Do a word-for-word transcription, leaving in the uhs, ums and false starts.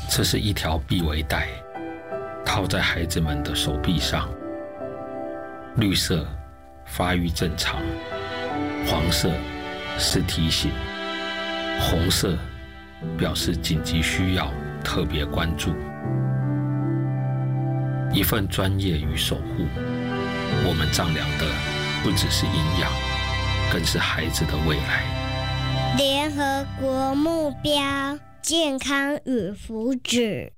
这是一条臂围带，套在孩子们的手臂上。绿色发育正常，黄色是提醒，红色表示紧急需要，特别关注。一份专业与守护，我们丈量的不只是营养，更是孩子的未来。 联合国目标：健康与福祉。